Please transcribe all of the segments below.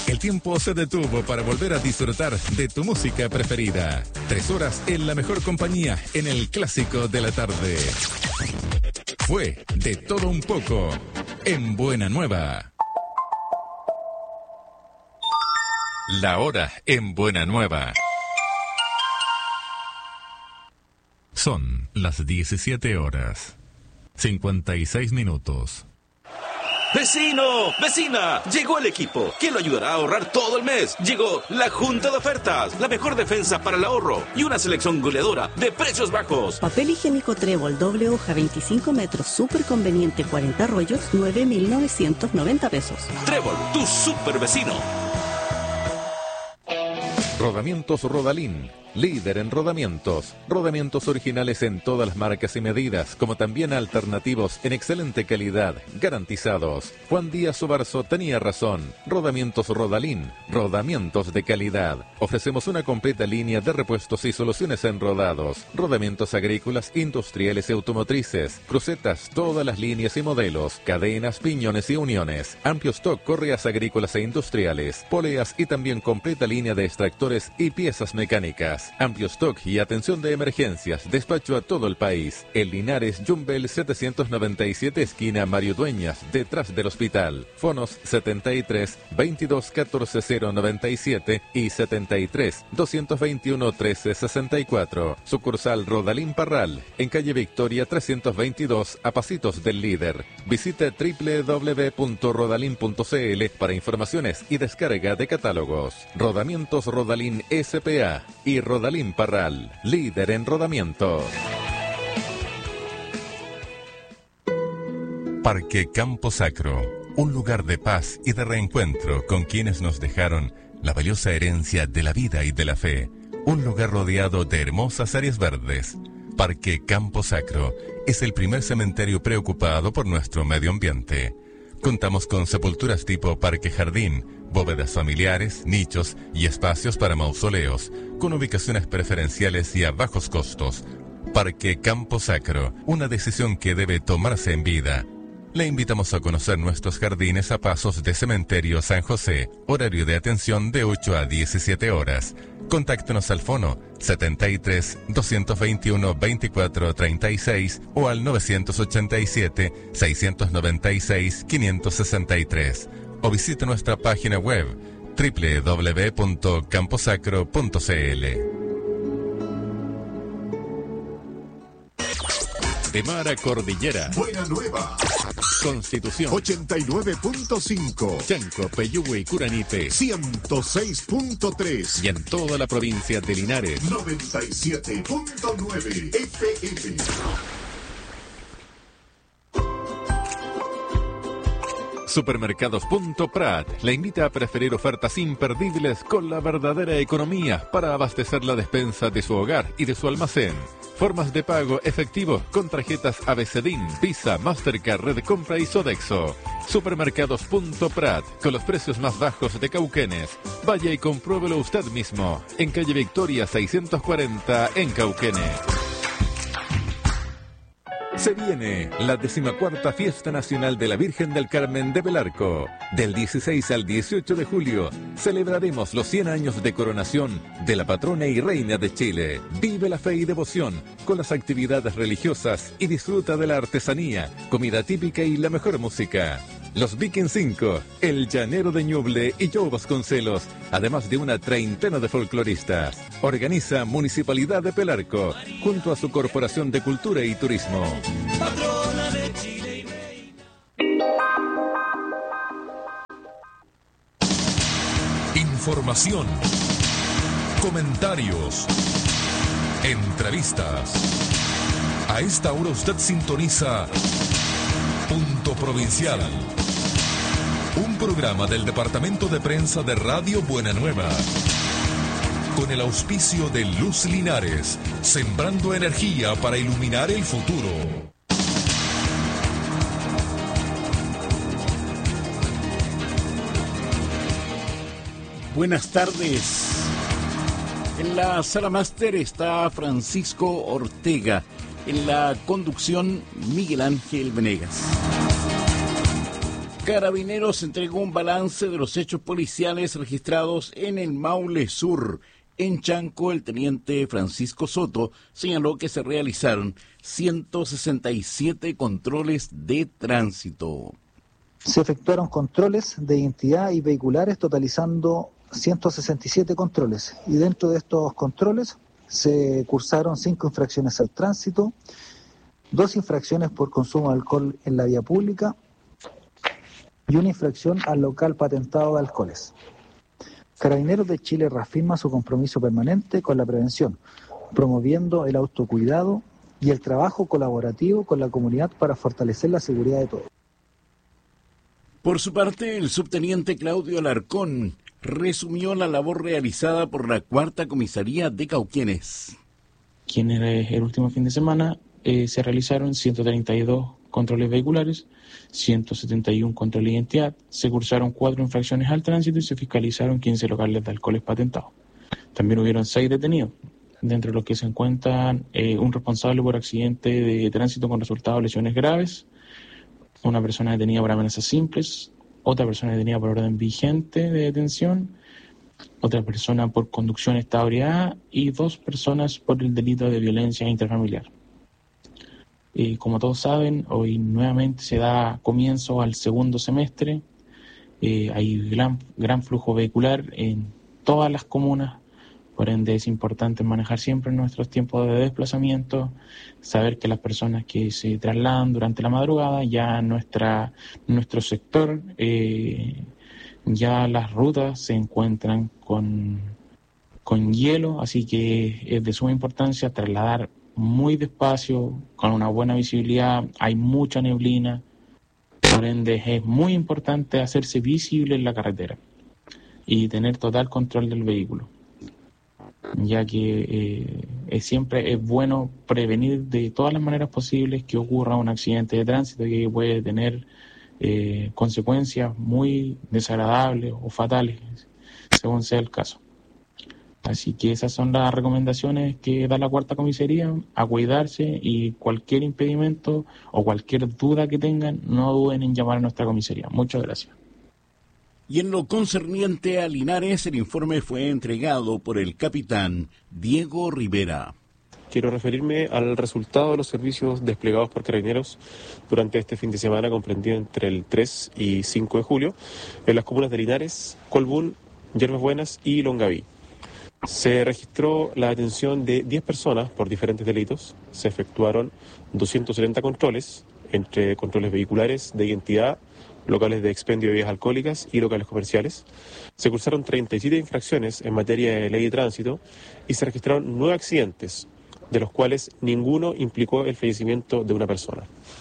El tiempo se detuvo para volver a disfrutar de tu música preferida. 3 horas en la mejor compañía en el clásico de la tarde. Fue de todo un poco en Buena Nueva. La hora en Buena Nueva. Son las 17 horas, 56 minutos. ¡Vecino! ¡Vecina! Llegó el equipo que lo ayudará a ahorrar todo el mes. Llegó la Junta de Ofertas, la mejor defensa para el ahorro y una selección goleadora de precios bajos. Papel higiénico Trébol, doble hoja, 25 metros, súper conveniente, 40 rollos, 9.990 pesos. Trébol, tu super vecino. Rodamientos Rodalín, líder en rodamientos. Rodamientos originales en todas las marcas y medidas, como también alternativos en excelente calidad, garantizados. Juan Díaz Obarzo tenía razón. Rodamientos Rodalín, rodamientos de calidad. Ofrecemos una completa línea de repuestos y soluciones en rodados. Rodamientos agrícolas, industriales y automotrices. Crucetas, todas las líneas y modelos. Cadenas, piñones y uniones. Amplio stock, correas agrícolas e industriales. Poleas y también completa línea de extractores y piezas mecánicas. Amplio stock y atención de emergencias. Despacho a todo el país. En Linares, Jumbel 797, esquina Mario Dueñas, detrás del hospital. Fonos 73 22 14 097 y 73 221 13 64. Sucursal Rodalín Parral, en calle Victoria 322, a pasitos del líder. Visite www.rodalin.cl para informaciones y descarga de catálogos. Rodamientos Rodalín S.p.A. y Rodalín Parral, líder en rodamientos. Parque Campo Sacro, un lugar de paz y de reencuentro con quienes nos dejaron la valiosa herencia de la vida y de la fe. Un lugar rodeado de hermosas áreas verdes. Parque Campo Sacro es el primer cementerio preocupado por nuestro medio ambiente. Contamos con sepulturas tipo parque jardín, bóvedas familiares, nichos y espacios para mausoleos, con ubicaciones preferenciales y a bajos costos. Parque Campo Sacro, una decisión que debe tomarse en vida. Le invitamos a conocer nuestros jardines a pasos de Cementerio San José, horario de atención de 8 a 17 horas. Contáctenos al fono 73 221 24 36 o al 987 696 563 o visite nuestra página web www.camposacro.cl. De mar a cordillera. Buena Nueva. Constitución 89.5. Chanco, Peyúgue y Curanipe 106.3. y en toda la provincia de Linares 97.9 FM. Supermercados.prat le invita a preferir ofertas imperdibles con la verdadera economía para abastecer la despensa de su hogar y de su almacén. Formas de pago efectivo con tarjetas ABCDIN, Visa, Mastercard, Red Compra y Sodexo. Supermercados.prat, con los precios más bajos de Cauquenes. Vaya y compruébelo usted mismo, en calle Victoria 640 en Cauquenes. Se viene la 14ª Fiesta Nacional de la Virgen del Carmen de Belarco. Del 16 al 18 de julio celebraremos los 100 años de coronación de la patrona y reina de Chile. Vive la fe y devoción con las actividades religiosas y disfruta de la artesanía, comida típica y la mejor música. Los Vikings 5, El Llanero de Ñuble y Joe Vasconcelos, además de una treintena de folcloristas. Organiza Municipalidad de Pelarco, junto a su Corporación de Cultura y Turismo. Patrona de Chile y información, comentarios, entrevistas. A esta hora usted sintoniza Punto Provincial, un programa del Departamento de Prensa de Radio Buena Nueva, con el auspicio de Luz Linares, sembrando energía para iluminar el futuro. Buenas tardes. En la sala máster está Francisco Ortega. En la conducción, Miguel Ángel Venegas. Carabineros entregó un balance de los hechos policiales registrados en el Maule Sur. En Chanco, el teniente Francisco Soto señaló que se realizaron 167 controles de tránsito. Se efectuaron controles de identidad y vehiculares totalizando 167 controles. Y dentro de estos controles se cursaron 5 infracciones al tránsito, 2 infracciones por consumo de alcohol en la vía pública y una infracción al local patentado de alcoholes. Carabineros de Chile reafirma su compromiso permanente con la prevención, promoviendo el autocuidado y el trabajo colaborativo con la comunidad para fortalecer la seguridad de todos. Por su parte, el subteniente Claudio Alarcón resumió la labor realizada por la 4ª Comisaría de Cauquenes. Quien era el último fin de semana se realizaron 132 controles vehiculares, 171 controles de identidad, se cursaron 4 infracciones al tránsito y se fiscalizaron 15 locales de alcoholes patentados. También hubieron 6 detenidos, dentro de los que se encuentran un responsable por accidente de tránsito con resultado de lesiones graves, una persona detenida por amenazas simples, otra persona detenida por orden vigente de detención, otra persona por conducción en estado de ebriedad y 2 personas por el delito de violencia intrafamiliar. Como todos saben, hoy nuevamente se da comienzo al segundo semestre. Hay gran flujo vehicular en todas las comunas, por ende es importante manejar siempre nuestros tiempos de desplazamiento, saber que las personas que se trasladan durante la madrugada, ya nuestro sector, ya las rutas se encuentran con hielo, así que es de suma importancia trasladar muy despacio, con una buena visibilidad, hay mucha neblina, por ende es muy importante hacerse visible en la carretera y tener total control del vehículo, ya que siempre es bueno prevenir de todas las maneras posibles que ocurra un accidente de tránsito que puede tener consecuencias muy desagradables o fatales, según sea el caso. Así que esas son las recomendaciones que da la 4ª Comisaría, a cuidarse, y cualquier impedimento o cualquier duda que tengan, no duden en llamar a nuestra comisaría. Muchas gracias. Y en lo concerniente a Linares, el informe fue entregado por el capitán Diego Rivera. Quiero referirme al resultado de los servicios desplegados por Carabineros durante este fin de semana comprendido entre el 3 y 5 de julio en las comunas de Linares, Colbún, Yerbas Buenas y Longaví. Se registró la detención de 10 personas por diferentes delitos. Se efectuaron 270 controles, entre controles vehiculares, de identidad, locales de expendio de bebidas alcohólicas y locales comerciales. Se cursaron 37 infracciones en materia de ley de tránsito y se registraron 9 accidentes, de los cuales ninguno implicó el fallecimiento de una persona.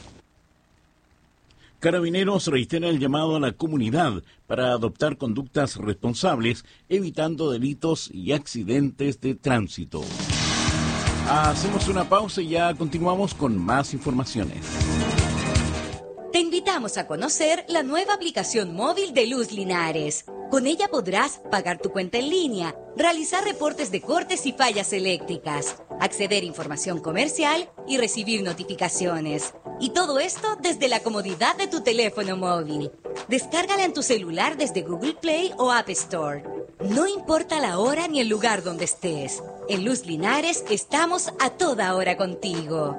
Carabineros reitera el llamado a la comunidad para adoptar conductas responsables, evitando delitos y accidentes de tránsito. Hacemos una pausa y ya continuamos con más informaciones. Te invitamos a conocer la nueva aplicación móvil de Luz Linares. Con ella podrás pagar tu cuenta en línea, realizar reportes de cortes y fallas eléctricas, acceder a información comercial y recibir notificaciones. Y todo esto desde la comodidad de tu teléfono móvil. Descárgala en tu celular desde Google Play o App Store. No importa la hora ni el lugar donde estés. En Luz Linares estamos a toda hora contigo.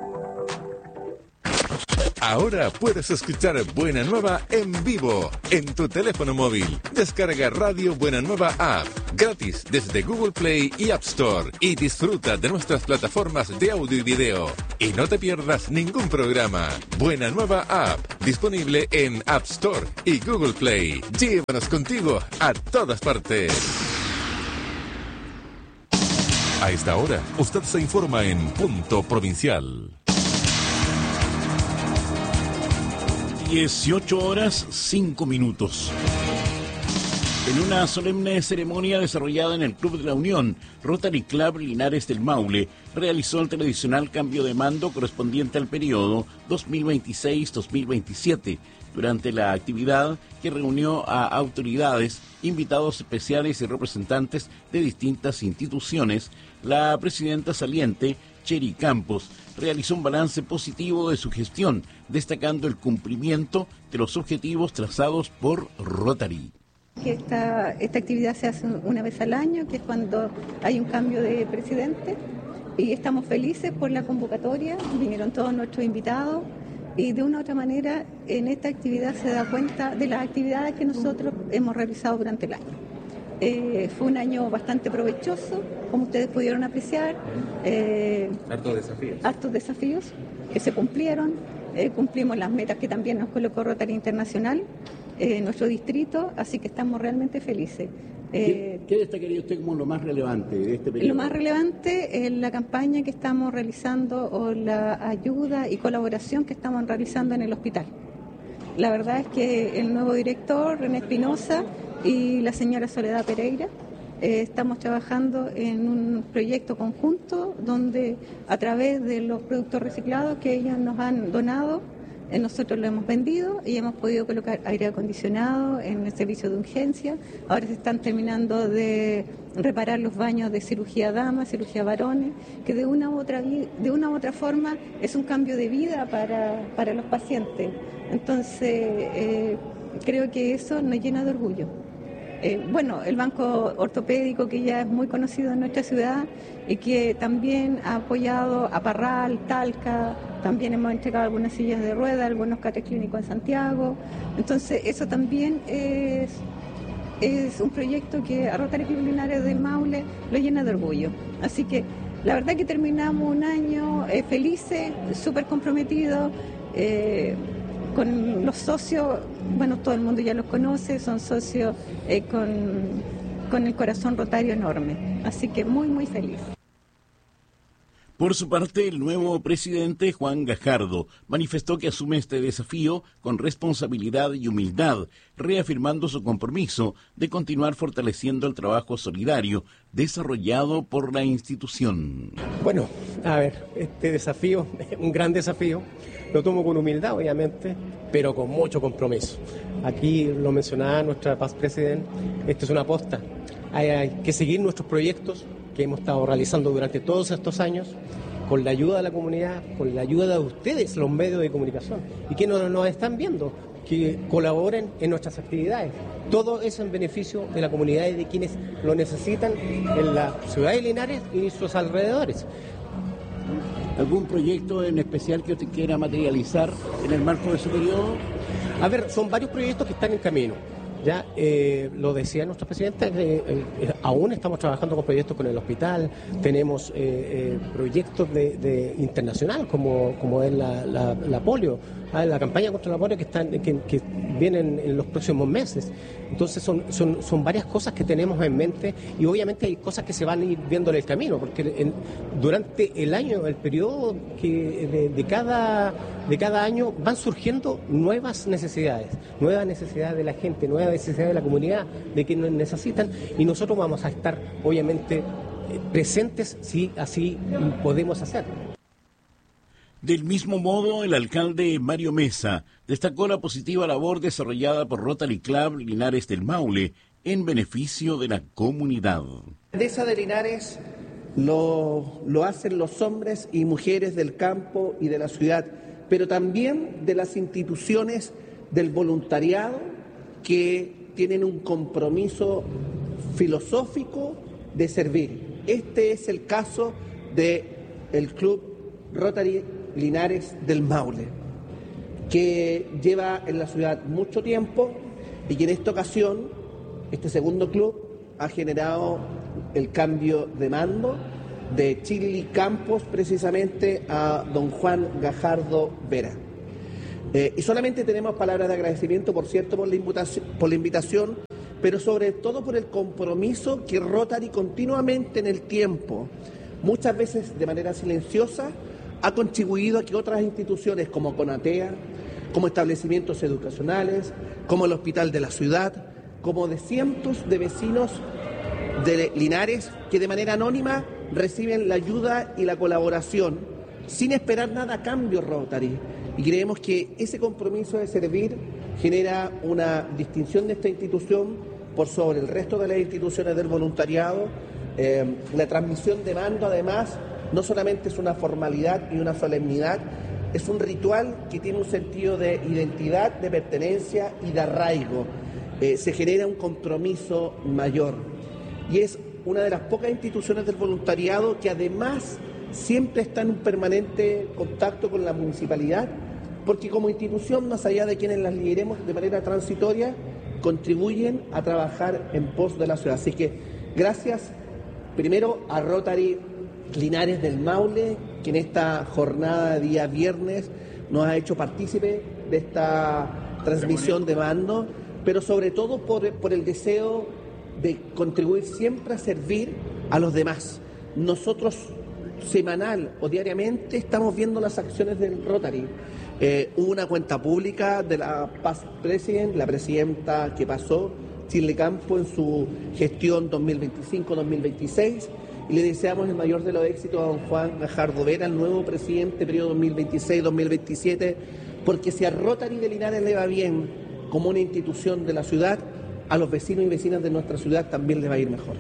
Ahora puedes escuchar Buena Nueva en vivo en tu teléfono móvil. Descarga Radio Buena Nueva App gratis desde Google Play y App Store y disfruta de nuestras plataformas de audio y video. Y no te pierdas ningún programa. Buena Nueva App, disponible en App Store y Google Play. Llévanos contigo a todas partes. A esta hora, usted se informa en Punto Provincial. 18:05. En una solemne ceremonia desarrollada en el Club de la Unión, Rotary Club Linares del Maule realizó el tradicional cambio de mando correspondiente al periodo 2026-2027. Durante la actividad, que reunió a autoridades, invitados especiales y representantes de distintas instituciones, la presidenta saliente, Cheri Campos realizó un balance positivo de su gestión, destacando el cumplimiento de los objetivos trazados por Rotary. Que esta actividad se hace una vez al año, que es cuando hay un cambio de presidente, y estamos felices por la convocatoria, vinieron todos nuestros invitados, y de una u otra manera en esta actividad se da cuenta de las actividades que nosotros hemos realizado durante el año. Fue un año bastante provechoso, como ustedes pudieron apreciar. Hartos desafíos que se cumplieron. Cumplimos las metas que también nos colocó Rotary Internacional, nuestro distrito, así que estamos realmente felices. ¿Qué destacaría usted como lo más relevante de este periodo? Lo más relevante es la campaña que estamos realizando o la ayuda y colaboración que estamos realizando en el hospital. La verdad es que el nuevo director, René Espinosa, y la señora Soledad Pereira, estamos trabajando en un proyecto conjunto donde a través de los productos reciclados que ellos nos han donado, nosotros lo hemos vendido y hemos podido colocar aire acondicionado en el servicio de urgencia. Ahora se están terminando de reparar los baños de cirugía dama, cirugía varones, que de una u otra forma es un cambio de vida para los pacientes. Entonces, creo que eso nos llena de orgullo. Bueno, el banco ortopédico, que ya es muy conocido en nuestra ciudad y que también ha apoyado a Parral, Talca, también hemos entregado algunas sillas de ruedas, algunos catres clínicos en Santiago. Entonces, eso también es un proyecto que a Rotary Club Linares del Maule lo llena de orgullo. Así que la verdad que terminamos un año felices, súper comprometidos, con los socios. Bueno, todo el mundo ya los conoce, son socios con el corazón rotario enorme. Así que muy, muy feliz. Por su parte, el nuevo presidente, Juan Gajardo, manifestó que asume este desafío con responsabilidad y humildad, reafirmando su compromiso de continuar fortaleciendo el trabajo solidario desarrollado por la institución. Bueno, a ver, este desafío es un gran desafío. Lo tomo con humildad, obviamente, pero con mucho compromiso. Aquí lo mencionaba nuestra paz presidente, esto es una aposta. Hay que seguir nuestros proyectos que hemos estado realizando durante todos estos años, con la ayuda de la comunidad, con la ayuda de ustedes, los medios de comunicación, y que nos están viendo, que colaboren en nuestras actividades. Todo eso en beneficio de la comunidad y de quienes lo necesitan en la ciudad de Linares y sus alrededores. ¿Algún proyecto en especial que usted quiera materializar en el marco de su periodo? A ver, son varios proyectos que están en camino. Ya lo decía nuestro presidente, aún estamos trabajando con proyectos con el hospital, tenemos proyectos de internacional como es la polio, la campaña contra la polio que vienen en los próximos meses. Entonces son varias cosas que tenemos en mente y obviamente hay cosas que se van a ir viendo en el camino, porque durante el año, el periodo de cada año van surgiendo nuevas necesidades de la gente, nuevas necesidades de la comunidad, de quienes nos necesitan, y nosotros vamos a estar obviamente presentes si así podemos hacerlo. Del mismo modo, el alcalde Mario Mesa destacó la positiva labor desarrollada por Rotary Club Linares del Maule en beneficio de la comunidad. La grandeza de Linares lo hacen los hombres y mujeres del campo y de la ciudad, pero también de las instituciones del voluntariado que tienen un compromiso filosófico de servir. Este es el caso del Club Rotary Linares del Maule, que lleva en la ciudad mucho tiempo y que en esta ocasión, este segundo club, ha generado el cambio de mando de Chili Campos precisamente a don Juan Gajardo Vera. Y solamente tenemos palabras de agradecimiento, por cierto, por la invitación, pero sobre todo por el compromiso que Rotary continuamente en el tiempo, muchas veces de manera silenciosa, ha contribuido a que otras instituciones como Conatea, como establecimientos educacionales, como el Hospital de la Ciudad, como de cientos de vecinos de Linares que de manera anónima reciben la ayuda y la colaboración sin esperar nada a cambio Rotary. Y creemos que ese compromiso de servir genera una distinción de esta institución por sobre el resto de las instituciones del voluntariado, la transmisión de mando además no solamente es una formalidad y una solemnidad, es un ritual que tiene un sentido de identidad, de pertenencia y de arraigo. Se genera un compromiso mayor. Y es una de las pocas instituciones del voluntariado que además siempre está en un permanente contacto con la municipalidad, porque como institución, más allá de quienes las lideremos de manera transitoria, contribuyen a trabajar en pos de la ciudad. Así que gracias primero a Rotary Linares del Maule, que en esta jornada de día viernes nos ha hecho partícipe de esta transmisión de mando, pero sobre todo por el deseo de contribuir siempre a servir a los demás. Nosotros semanal o diariamente estamos viendo las acciones del Rotary. Hubo una cuenta pública de la Past President, la presidenta que pasó, Chile Campo, en su gestión 2025-2026, y le deseamos el mayor de los éxitos a don Juan Gajardo Vera, el nuevo presidente periodo 2026-2027, porque si a Rotary de Linares le va bien como una institución de la ciudad, a los vecinos y vecinas de nuestra ciudad también le va a ir mejor.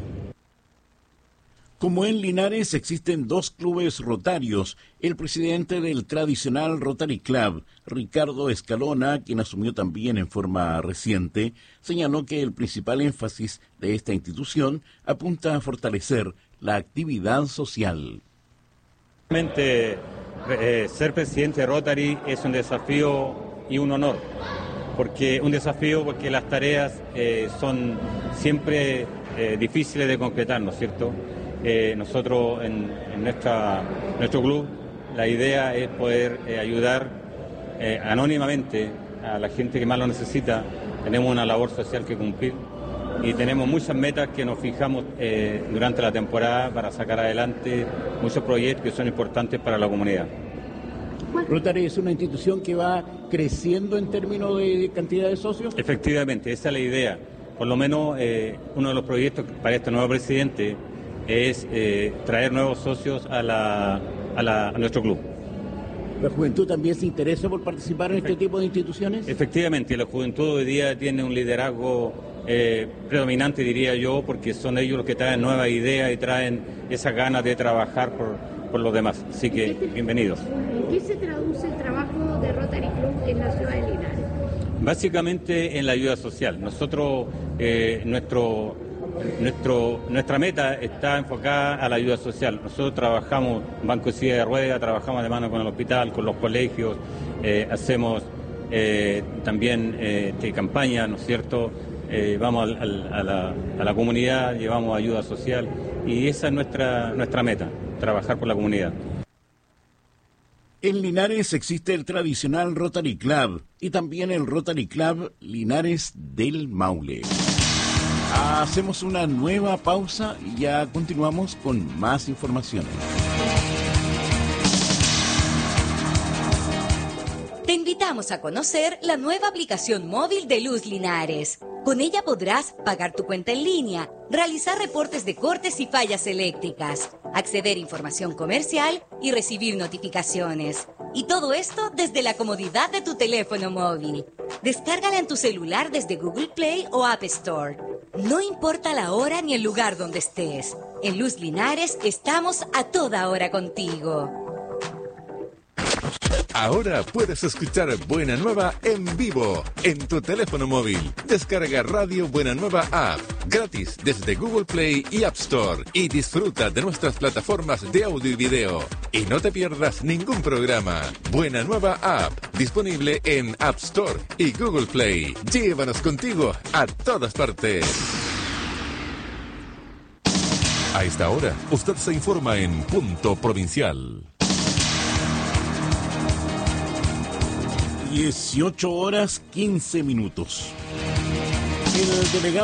Como en Linares existen 2 clubes rotarios, el presidente del tradicional Rotary Club, Ricardo Escalona, quien asumió también en forma reciente, señaló que el principal énfasis de esta institución apunta a fortalecer la actividad social. Realmente, ser presidente de Rotary es un desafío y un honor, porque las tareas son siempre difíciles de concretar, ¿no es cierto? Nosotros en nuestro club, la idea es poder ayudar anónimamente a la gente que más lo necesita. Tenemos una labor social que cumplir y tenemos muchas metas que nos fijamos durante la temporada para sacar adelante muchos proyectos que son importantes para la comunidad. ¿Rotary es una institución que va creciendo en términos de cantidad de socios? Efectivamente, esa es la idea. Por lo menos uno de los proyectos para este nuevo presidente es traer nuevos socios a nuestro club. ¿La juventud también se interesa por participar en este tipo de instituciones? Efectivamente, la juventud hoy día tiene un liderazgo predominante, diría yo, porque son ellos los que traen nuevas ideas y traen esas ganas de trabajar por los demás. Así que, bienvenidos. ¿En qué se traduce el trabajo de Rotary Club en la ciudad de Linares? Básicamente en la ayuda social. Nosotros, nuestra meta está enfocada a la ayuda social. Nosotros trabajamos en banco de silla de ruedas, trabajamos de mano con el hospital, con los colegios, hacemos también campañas, ¿no es cierto? Vamos a la comunidad, llevamos ayuda social y esa es nuestra meta, trabajar por la comunidad. En Linares existe el tradicional Rotary Club y también el Rotary Club Linares del Maule. Hacemos una nueva pausa y ya continuamos con más informaciones. Te invitamos a conocer la nueva aplicación móvil de Luz Linares. Con ella podrás pagar tu cuenta en línea, realizar reportes de cortes y fallas eléctricas, acceder a información comercial y recibir notificaciones. Y todo esto desde la comodidad de tu teléfono móvil. Descárgala en tu celular desde Google Play o App Store. No importa la hora ni el lugar donde estés. En Luz Linares estamos a toda hora contigo. Ahora puedes escuchar Buena Nueva en vivo en tu teléfono móvil. Descarga Radio Buena Nueva App gratis desde Google Play y App Store y disfruta de nuestras plataformas de audio y video. Y no te pierdas ningún programa. Buena Nueva App disponible en App Store y Google Play. Llévanos contigo a todas partes. A esta hora, usted se informa en Punto Provincial. 18 horas 15 minutos. El delegado